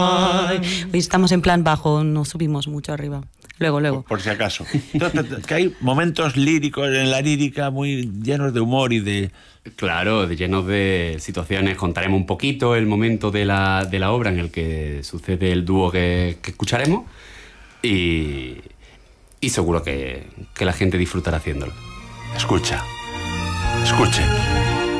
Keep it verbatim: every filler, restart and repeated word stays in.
Hoy estamos en plan bajo, no subimos mucho arriba. Luego, luego. Por, por si acaso. Entonces, que hay momentos líricos en la lírica muy llenos de humor y de... Claro, llenos de situaciones. Contaremos un poquito el momento de la, de la obra en el que sucede el dúo que, que escucharemos y, y seguro que, que la gente disfrutará haciéndolo. Escucha, escuchen.